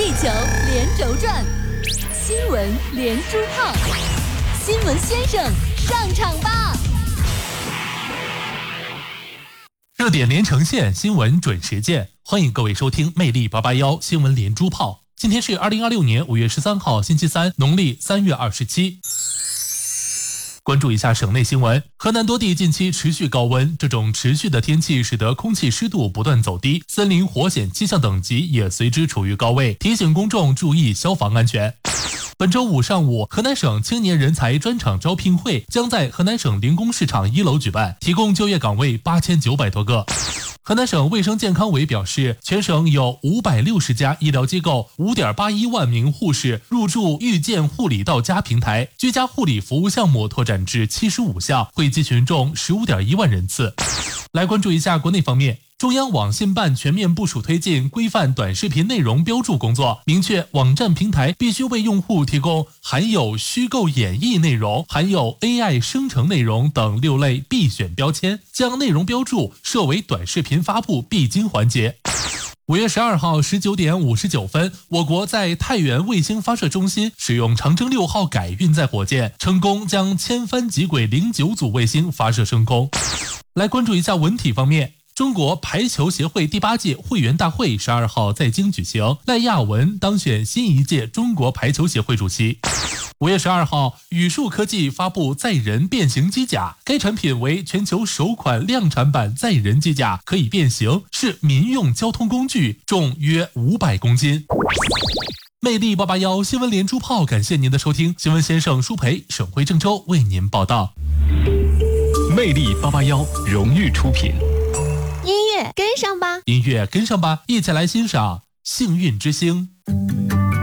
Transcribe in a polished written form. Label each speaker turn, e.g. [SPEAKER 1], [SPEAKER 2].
[SPEAKER 1] 地球连轴转，新闻连珠炮，新闻先生上场吧！
[SPEAKER 2] 热点连成线，新闻准时见。欢迎各位收听魅力881新闻连珠炮。今天是2026年5月13号，星期三，农历3月27。关注一下省内新闻，河南多地近期持续高温，这种持续的天气使得空气湿度不断走低，森林火险气象等级也随之处于高位，提醒公众注意消防安全。本周五上午，河南省青年人才专场招聘会将在河南省灵工市场1楼举办，提供就业岗位8900多个。河南省卫生健康委表示，全省有560家医疗机构，5.81万名护士入驻遇见护理到家平台，居家护理服务项目拓展至75项，惠及群众15.1万人次。来关注一下国内方面。中央网信办全面部署推进规范短视频内容标注工作，明确网站平台必须为用户提供含有虚构演绎内容、含有 AI 生成内容等6类必选标签，将内容标注设为短视频发布必经环节。5月12号19点59分，我国在太原卫星发射中心使用长征6号改运载火箭，成功将千帆极轨09组卫星发射升空。来关注一下文体方面。中国排球协会第8届会员大会12号在京举行，赖亚文当选新一届中国排球协会主席。5月12号，宇树科技发布载人变形机甲，该产品为全球首款量产版载人机甲，可以变形，是民用交通工具，重约500公斤。魅力881新闻连珠炮，感谢您的收听，新闻先生舒培、沈辉、郑州为您报道。
[SPEAKER 3] 魅力881荣誉出品。
[SPEAKER 1] 音乐跟上吧，
[SPEAKER 2] 音乐跟上吧，一起来欣赏《幸运之星》。